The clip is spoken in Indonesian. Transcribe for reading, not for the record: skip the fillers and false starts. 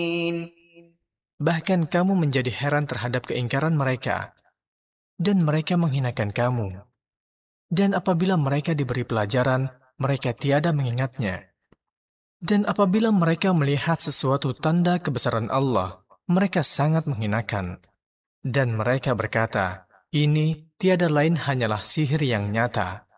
Bahkan kamu menjadi heran terhadap keingkaran mereka, dan mereka menghinakan kamu. Dan apabila mereka diberi pelajaran, mereka tiada mengingatnya. Dan apabila mereka melihat sesuatu tanda kebesaran Allah, mereka sangat menghinakan. Dan mereka berkata, ini tiada lain hanyalah sihir yang nyata.